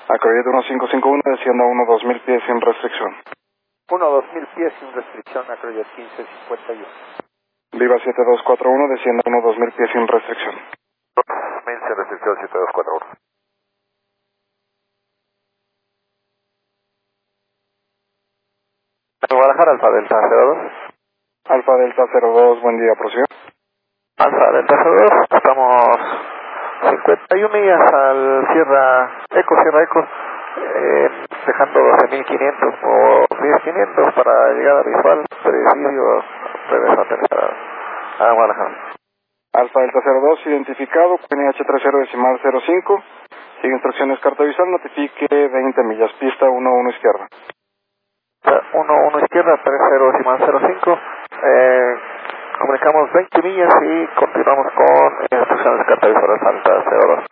Acrojet 1551, descienda 1-2000 pies sin restricción. 1-2000 pies sin restricción, Acrojet 1551. Viva 7241, descienda 1-2000 pies sin restricción. 1000 sin restricción, 7241. Guadalajara, Alfa Delta 02. Alfa Delta 02, buen día, prosiga. Alfa Delta 02, estamos 51 millas al Sierra Eco, dejando 12.500 o 10.500 para llegada visual, presidio, regresando a Guadalajara. Alfa Delta 02, identificado, NH30 sigue instrucciones carta visual, notifique 20 millas, pista 1-1 izquierda. 1-1 izquierda, 30 comunicamos 20 millas y continuamos con instrucciones carta visual Alfa 02.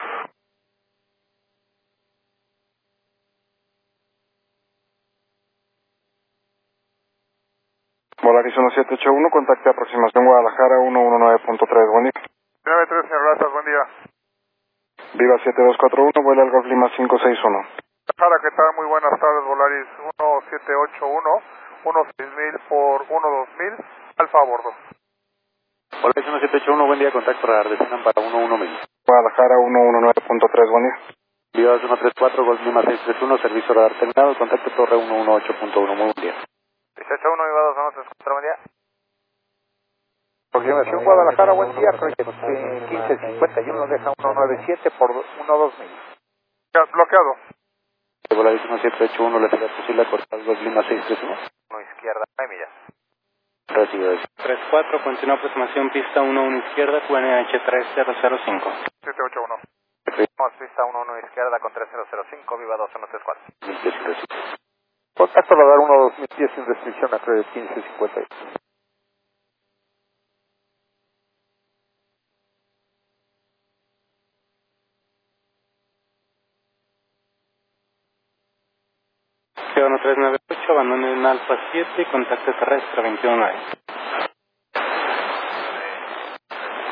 Volaris 1781, contacte aproximación Guadalajara 119.3, buen día. 93, señor Razas, buen día. Viva 7241, vuela al Golf Lima 561. Guadalajara, ¿qué tal? Muy buenas tardes, Volaris 1781, 16.000 por 12000, Alfa a bordo. Volaris 1781, buen día, contacto radar, desciendan para 11000. Guadalajara 119.3, buen día. Viva 134, Golf Lima 631, servicio radar terminado, contacto torre 118.1, muy buen día. 181, Viva 2134, buen día. Aproximación Guadalajara, buen día, Project 1551, deja 197 por 12000. Bloqueado. Volaris 1781, le será posible cortar Golf Lima 631. 1 izquierda, 9 millas. Recibido. 34, continúa aproximación pista 11 izquierda, QNH 3005. 781. Pista 11 izquierda con 3005, Viva 2134. Contacto radar 12000 pies sin restricción, a 1550. Ciudadano 398, abandonen Alfa 7, contacto terrestre 219.